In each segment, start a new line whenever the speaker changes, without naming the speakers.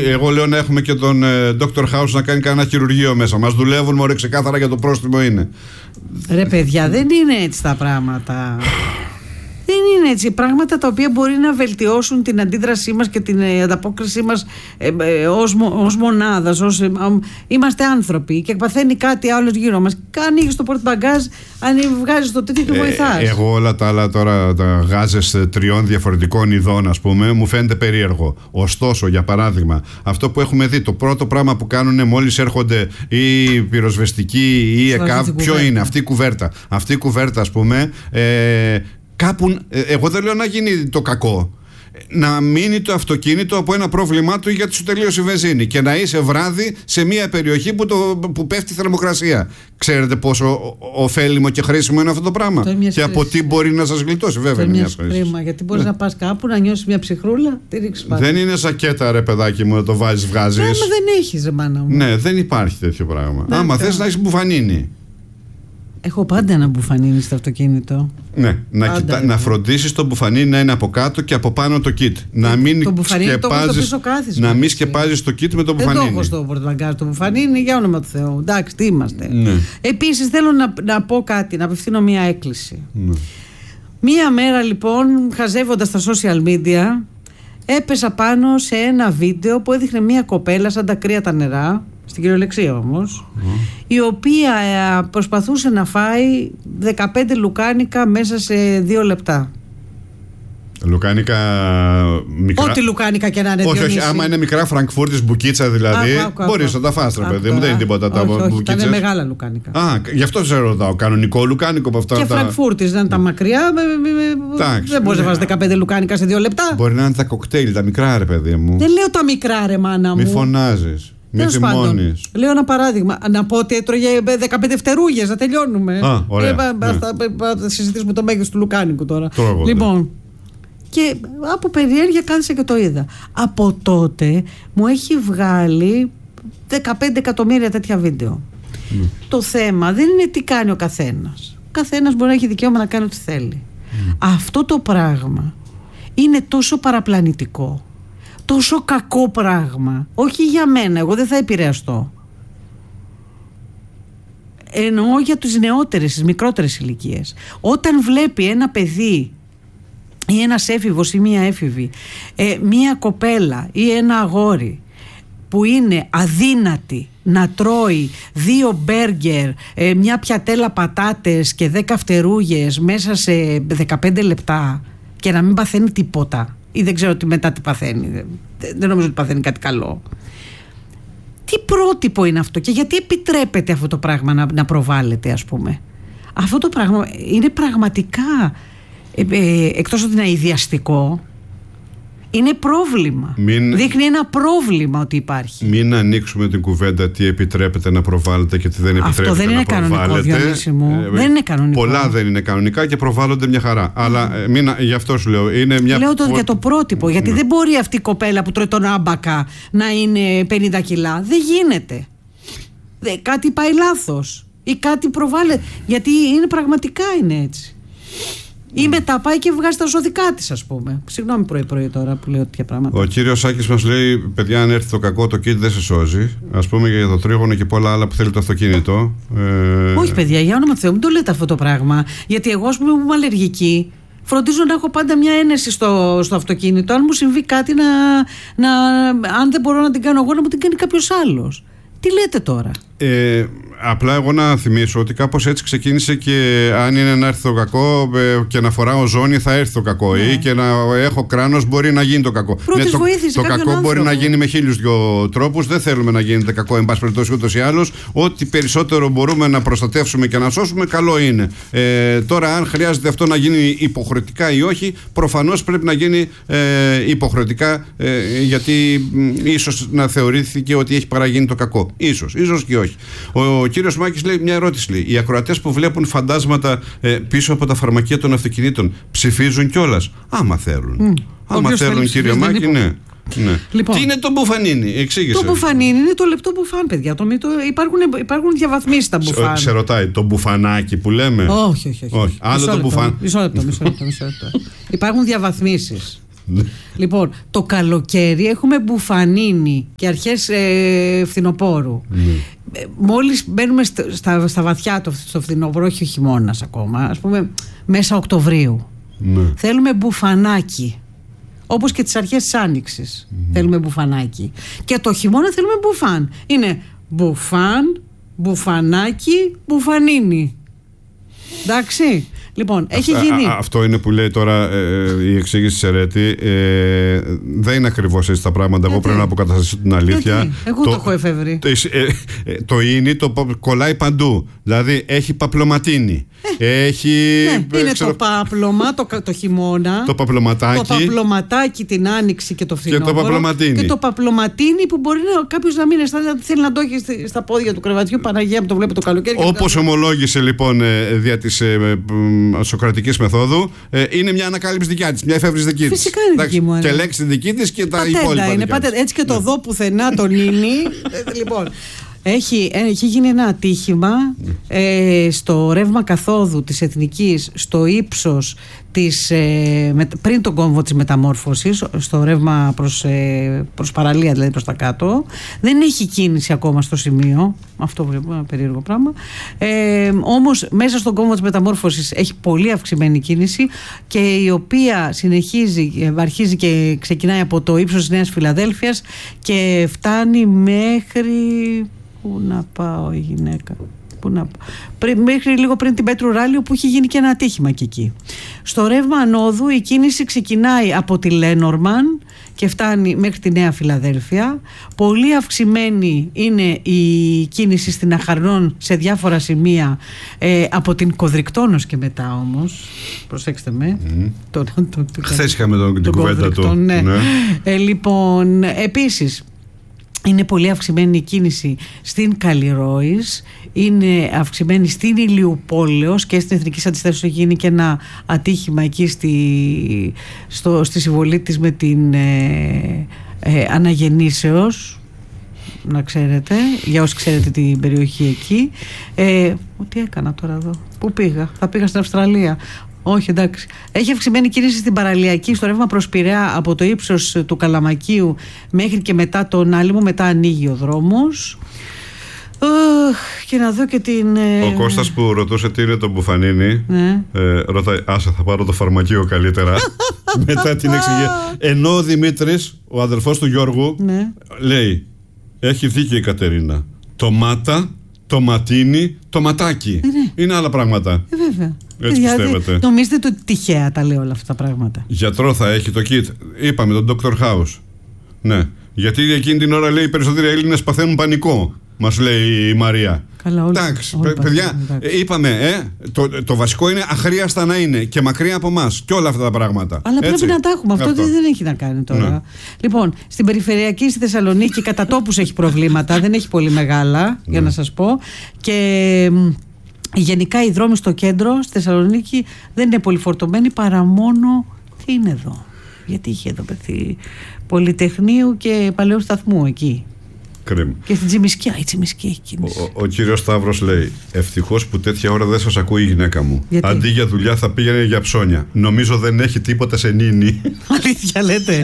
Εγώ λέω να έχουμε και τον Dr. House να κάνει κανένα χειρουργείο μέσα. Μας δουλεύουν, μωρέ, ξεκάθαρα για το πρόστιμο είναι.
Ρε παιδιά, δεν είναι έτσι τα πράγματα. Δεν είναι έτσι. Πράγματα τα οποία μπορεί να βελτιώσουν την αντίδρασή μας και την ανταπόκρισή μας ως μονάδας. Είμαστε άνθρωποι και παθαίνει κάτι άλλο γύρω μας. Ανοίγεις το πορτμπαγκάζ, βγάζεις το τέτοιο και βοηθάς.
Εγώ όλα τα άλλα τώρα, τα γάζες 3 διαφορετικών ειδών, ας πούμε, μου φαίνεται περίεργο. Ωστόσο, για παράδειγμα, αυτό που έχουμε δει, το πρώτο πράγμα που κάνουν μόλις έρχονται οι πυροσβεστικοί ή η ΕΚΑΒ, ποιο είναι αυτή η κουβέρτα. Αυτή η κουβέρτα, ας πούμε. Κάπου, εγώ δεν λέω να γίνει το κακό. Να μείνει το αυτοκίνητο από ένα πρόβλημά του γιατί σου τελείωσε η βενζίνη και να είσαι βράδυ σε μια περιοχή που πέφτει η θερμοκρασία. Ξέρετε πόσο ωφέλιμο και χρήσιμο είναι αυτό το πράγμα. Και από τι μπορεί να σας γλιτώσει, βέβαια.
Είναι μια χρήμα, γιατί μπορείς να πας κάπου να νιώσεις μια ψυχρούλα, τη ρίξεις πάνω.
Δεν είναι σακέτα, ρε παιδάκι μου, να το βάζεις, βγάζεις.
Άμα δεν έχεις, ρε μάνα μου.
Ναι, δεν υπάρχει τέτοιο πράγμα. Άμα θες να έχεις μπουφανίνη.
Έχω πάντα ένα μπουφανίνι στο αυτοκίνητο.
Ναι, να φροντίσεις το μπουφανίνι να είναι από κάτω και από πάνω το kit. Να μην σκεπάζεις το kit με το μπουφανίνι.
Δεν το έχω στο πορτμπαγκάζ το μπουφανίνι, για όνομα του Θεού. Εντάξει, τι είμαστε.
Ναι.
Επίσης θέλω να πω κάτι, να απευθύνω μία έκκληση.
Ναι.
Μία μέρα λοιπόν, χαζεύοντας τα social media, έπεσα πάνω σε ένα βίντεο που έδειχνε μία κοπέλα σαν τα κρύα τα νερά, στην κυριολεξία όμως, η οποία προσπαθούσε να φάει 15 λουκάνικα μέσα σε 2 λεπτά.
Λουκάνικα μικρά.
Ό,τι λουκάνικα και να είναι.
Όχι, άμα είναι μικρά Φραγκφούρτης μπουκίτσα δηλαδή, μπορείς να τα φας, ρε παιδί μου, δεν είναι τίποτα τα μπουκίτσες.
Ήταν μεγάλα λουκάνικα.
Γι' αυτό σε ρωτάω. Κανονικό λουκάνικο από αυτά.
Και Φραγκφούρτης δεν είναι τα μακριά. Δεν μπορείς να φας 15 λουκάνικα σε 2 λεπτά.
Μπορεί να είναι τα κοκτέιλ, τα μικρά, ρε παιδί μου.
Δεν λέω τα μικρά, ρε μάνα μου.
Μη φωνάζεις. Μην θυμώνεις.
Λέω ένα παράδειγμα. Να πω ότι έτρωγε 15 φτερούγες, να τελειώνουμε.
Ωραία.
Θα συζητήσουμε το μέγεθος του λουκάνικου τώρα.
Λοιπόν.
Και από περιέργεια κάθισα και το είδα. Από τότε μου έχει βγάλει 15 εκατομμύρια τέτοια βίντεο. Το θέμα δεν είναι τι κάνει ο καθένας. Ο καθένας μπορεί να έχει δικαίωμα να κάνει ό,τι θέλει. Αυτό το πράγμα είναι τόσο παραπλανητικό, τόσο κακό πράγμα. Όχι για μένα, εγώ δεν θα επηρεαστώ. Εννοώ για τις νεότερες, τις μικρότερες ηλικίες. Όταν βλέπει ένα παιδί ή ένας έφηβος ή μία έφηβη, μία κοπέλα ή ένα αγόρι που είναι αδύνατη να τρώει 2 μπέργκερ, μια πιατέλα πατάτες και 10 φτερούγες μέσα σε 15 λεπτά και να μην παθαίνει τίποτα, ή δεν ξέρω μετά τι παθαίνει, δεν νομίζω ότι παθαίνει κάτι καλό. Τι πρότυπο είναι αυτό και γιατί επιτρέπεται αυτό το πράγμα να προβάλλεται, ας πούμε? Αυτό το πράγμα είναι πραγματικά, εκτός ότι είναι αηδιαστικό, είναι πρόβλημα. Δείχνει ένα πρόβλημα ότι υπάρχει.
Μην ανοίξουμε την κουβέντα τι επιτρέπεται να προβάλλεται και τι δεν επιτρέπεται.
Αυτό δεν είναι κανονικό, Διονύση μου. Δεν είναι κανονικό.
Πολλά δεν είναι κανονικά και προβάλλονται μια χαρά. Αλλά γι' αυτό σου λέω. Είναι μια...
Λέω για το πρότυπο. Γιατί δεν μπορεί αυτή η κοπέλα που τρώει τον άμπακα να είναι 50 κιλά. Δεν γίνεται. Κάτι πάει λάθος. Ή κάτι προβάλλεται. Γιατί πραγματικά είναι έτσι. Ή μετά πάει και βγάζει τα ζώδικά της, ας πούμε. Συγγνώμη πρωί-πρωί τώρα που λέω τέτοια πράγματα.
Ο κύριος Σάκης μας λέει: παιδιά, αν έρθει το κακό, το kit δεν σε σώζει. Ας πούμε για το τρίγωνο και πολλά άλλα που θέλει το αυτοκίνητο.
Όχι, παιδιά, για όνομα του Θεού, μην το λέτε αυτό το πράγμα. Γιατί εγώ, ας πούμε, που είμαι αλλεργική, φροντίζω να έχω πάντα μια ένεση στο αυτοκίνητο. Αν μου συμβεί κάτι, αν δεν μπορώ να την κάνω εγώ, να μου την κάνει κάποιος άλλος. Τι λέτε τώρα?
Απλά εγώ να θυμίσω ότι κάπως έτσι ξεκίνησε και αν είναι να έρθει το κακό και να φοράω ζώνη θα έρθει το κακό, ή και να έχω κράνος μπορεί να γίνει το κακό. Το κακό μπορεί να γίνει με 1002 τρόπους. Δεν θέλουμε να γίνεται κακό, εν πάση περιπτώσει, ούτως ή άλλως. Ό,τι περισσότερο μπορούμε να προστατεύσουμε και να σώσουμε, καλό είναι. Τώρα, αν χρειάζεται αυτό να γίνει υποχρεωτικά ή όχι, προφανώς πρέπει να γίνει υποχρεωτικά, γιατί ίσως να θεωρήθηκε ότι έχει παραγίνει το κακό. Ίσως και όχι. Ο κύριος Μάκης λέει μια ερώτηση. Λέει: οι ακροατές που βλέπουν φαντάσματα πίσω από τα φαρμακεία των αυτοκινήτων ψηφίζουν κιόλας? Άμα θέλουν. Άμα θέλουν, κύριε Μάκη, ναι. Λοιπόν, τι είναι το μπουφανίνι? Εξήγησε.
Το μπουφανίνι είναι το λεπτό μπουφάν, παιδιά. Υπάρχουν διαβαθμίσεις στα μπουφάν.
Σε ρωτάει, το μπουφανάκι που λέμε?
Όχι.
Άλλο το μπουφάν.
Μισό λεπτό. Υπάρχουν διαβαθμίσεις. Λοιπόν, το καλοκαίρι έχουμε μπουφανίνι και αρχές φθινοπόρου. Μόλις μπαίνουμε στα βαθιά στο φθινόπωρο, όχι ο χειμώνας ακόμα, ας πούμε μέσα Οκτωβρίου, θέλουμε μπουφανάκι. Όπως και τις αρχές της Άνοιξης θέλουμε μπουφανάκι. Και το χειμώνα θέλουμε μπουφάν. Είναι μπουφάν, μπουφανάκι, μπουφανίνι. Εντάξει. Λοιπόν, έχει γίνει.
Αυτό είναι που λέει τώρα η εξήγηση της Ερέτη. Δεν είναι ακριβώς έτσι τα πράγματα. Εγώ πρέπει να αποκαταστήσω την αλήθεια.
Γιατί? Εγώ το έχω εφεύρει.
Το ίνι το κολλάει παντού. Δηλαδή έχει παπλωματίνι. Έχει.
Είναι το πάπλωμα το χειμώνα.
Το παπλωματάκι.
Το παπλωματάκι την άνοιξη και το φθινόπωρο.
Και το παπλωματίνι.
Και το παπλωματίνι που μπορεί κάποιος να μην αισθάνεται, θέλει να το έχει στα πόδια του κρεβατιού. Παναγία μου, το βλέπει το καλοκαίρι.
Όπως ομολόγησε λοιπόν δια της σοκρατικής μεθόδου, είναι μια ανακάλυψη δικιά της, μια εφεύρεση δική της.
Φυσικά είναι δική μου.
Και λέξη δική της και τα
πατέντα
υπόλοιπα.
Είναι πατέντα. Έτσι και το δω πουθενά τον ίνι. Λοιπόν. Έχει γίνει ένα ατύχημα στο ρεύμα καθόδου της Εθνικής, στο ύψος πριν τον κόμβο της μεταμόρφωσης, στο ρεύμα προς παραλία, δηλαδή προς τα κάτω. Δεν έχει κίνηση ακόμα στο σημείο. Αυτό βλέπω, ένα περίεργο πράγμα. Όμως μέσα στον κόμβο της μεταμόρφωσης έχει πολύ αυξημένη κίνηση, και η οποία αρχίζει και ξεκινάει από το ύψος της Νέας Φιλαδέλφειας και φτάνει μέχρι... Πού να πάω η γυναίκα, μέχρι λίγο πριν την Πέτρου Ράλιο, που έχει γίνει και ένα ατύχημα και εκεί. Στο ρεύμα ανόδου η κίνηση ξεκινάει από τη Λένορμαν και φτάνει μέχρι τη Νέα Φιλαδέλφεια. Πολύ αυξημένη είναι η κίνηση στην Αχαρνών σε διάφορα σημεία, από την Κοδρικτώνος και μετά όμως. Προσέξτε με.
Χθες είχαμε την κουβέντα του.
Ναι. Λοιπόν, επίσης είναι πολύ αυξημένη η κίνηση στην Καλλιρόης, είναι αυξημένη στην Ηλιουπόλεως, και στην Εθνική Αντιστάσεως έχει γίνει και ένα ατύχημα εκεί στη συμβολή της με την Αναγεννήσεως, να ξέρετε, για όσοι ξέρετε την περιοχή εκεί. Τι έκανα τώρα εδώ, πού πήγα, θα πήγα στην Αυστραλία. Όχι, εντάξει. Έχει αυξημένη κίνηση στην παραλιακή, στο ρεύμα προς Πειραιά, από το ύψος του Καλαμακίου μέχρι και μετά τον Άλυμο. Μετά ανοίγει ο δρόμος. Και να δω και την...
Ο Κώστας που ρωτούσε τι είναι το μπουφανίνι, ρωτάει, άσε, θα πάρω το φαρμακείο καλύτερα. Μετά την εξηγία. Ενώ ο Δημήτρης, ο αδερφός του Γιώργου, λέει, έχει δίκιο η Κατερίνα. Τομάτα, τοματίνι, τοματάκι. Είναι άλλα πράγματα.
Βέβαια.
Έτσι πιστεύετε?
Νομίζετε ότι τυχαία τα λέω όλα αυτά τα πράγματα?
Γιατρό θα έχει το kit. Είπαμε τον Dr. House. Ναι. Γιατί εκείνη την ώρα λέει οι περισσότεροι Έλληνες παθαίνουν πανικό, μας λέει η Μαρία.
Καλά, όλοι.
Εντάξει, παιδιά, είπαμε, το βασικό είναι αχρίαστα να είναι και μακριά από εμάς και όλα αυτά τα πράγματα.
Αλλά έτσι, πρέπει να τα έχουμε. Αυτό δεν έχει να κάνει τώρα. Ναι. Λοιπόν, στην περιφερειακή στη Θεσσαλονίκη κατά τόπους έχει προβλήματα, δεν έχει πολύ μεγάλα, για να σας πω. Και γενικά οι δρόμοι στο κέντρο, στη Θεσσαλονίκη, δεν είναι πολύ φορτωμένοι, παρά μόνο. Τι είναι εδώ? Γιατί είχε εδώ πεθεί Πολυτεχνείου και Παλαιού Σταθμού εκεί.
Κρίμα.
Και στην Τσιμισκιά, η Τσιμισκιά έχει κίνηση.
Ο κύριος Σταύρος λέει: ευτυχώς που τέτοια ώρα δεν σας ακούει η γυναίκα μου.
Γιατί?
Αντί για δουλειά θα πήγαινε για ψώνια. Νομίζω δεν έχει τίποτα σε νίνι.
Αλήθεια λέτε?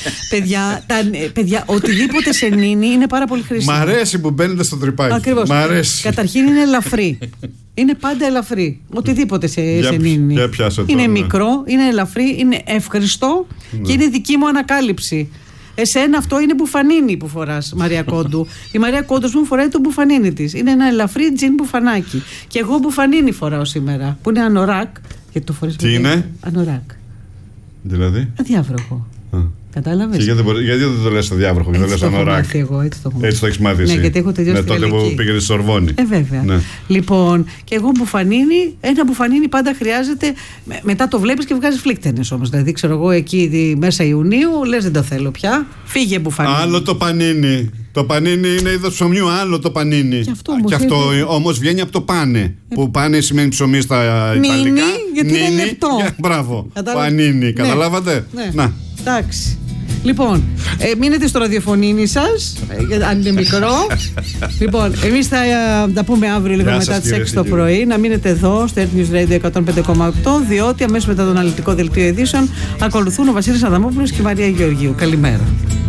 παιδιά, οτιδήποτε σε νίνι είναι πάρα πολύ χρήσιμο.
Μ' αρέσει που μπαίνετε στο τρυπάκι.
Ακριβώς.
Μ' αρέσει.
Καταρχήν είναι ελαφρύ. Είναι πάντα ελαφρύ. Οτιδήποτε σε νίνι. Είναι μικρό, είναι ελαφρύ, είναι εύχριστο και είναι δική μου ανακάλυψη. Εσένα αυτό είναι μπουφανίνι που φοράς, Μαρία Κόντου. Η Μαρία Κόντου μου φοράει το μπουφανίνι της. Είναι ένα ελαφρύ τζιν μπουφανάκι. Και εγώ μπουφανίνι φοράω σήμερα, που είναι ανοράκ. Γιατί το φορείς?
Τι είναι?
Ανοράκ.
Δηλαδή?
Αδιάβροχο. Κατάλαβες?
Γιατί δεν το λες αδιάβροχο, γιατί το λες ανοράκ? Έτσι το έχεις μάθει εσύ.
Ναι, γιατί έχω τελειώσει
τότε που πήγαινε στη Σορβόνη.
Βέβαια. Ναι. Λοιπόν, και εγώ μπουφανίνι, ένα μπουφανίνι πάντα χρειάζεται. Μετά το βλέπεις και βγάζεις φλίκτενες όμως. Δηλαδή, ξέρω εγώ, εκεί μέσα Ιουνίου λες δεν το θέλω πια. Φύγε μπουφανίνι.
Άλλο το πανίνι. Το πανίνι είναι είδος ψωμιού, άλλο το πανίνι. Και αυτό όμως βγαίνει από το πάνε. Που πάνε σημαίνει ψωμί στα Ιταλικά.
Νίνι, γιατί είναι λεπτό.
Μπράβο. Πανίνι, καταλάβατε?
Να. Εντάξει. Λοιπόν, μείνετε στο ραδιοφωνίνι σας, αν είναι μικρό. Λοιπόν, εμείς θα τα πούμε αύριο λίγο μετά τις 6 το πρωί. Να μείνετε εδώ στο Earth News Radio 105,8, διότι αμέσως μετά το αναλυτικό δελτίο ειδήσεων ακολουθούν ο Βασίλης Αδαμόπουλος και η Μαρία Γεωργίου. Καλημέρα.